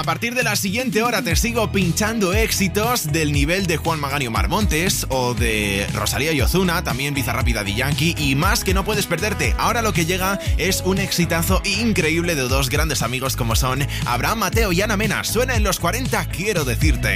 partir de la siguiente hora te sigo pinchando éxitos del nivel de Juan Magán y Omar Montes o de Rosalía y Ozuna, también Bizarrap y Daddy Yankee y más que no puedes perderte. Ahora lo que llega es un exitazo increíble de dos grandes amigos como son Abraham Mateo y Ana Mena. Suena en los 40, quiero decirte.